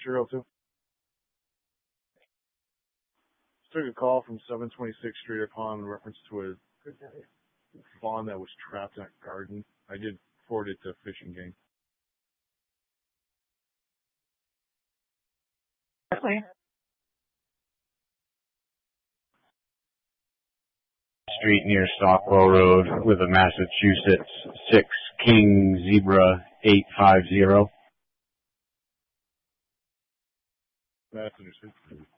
Material 2. Took a call from 726 Streeter Pond in reference to a fawn that was trapped in a garden. I did forward it to Fish and Game. Street near Stockwell Road with a Massachusetts 6 King Zebra 850. Massachusetts.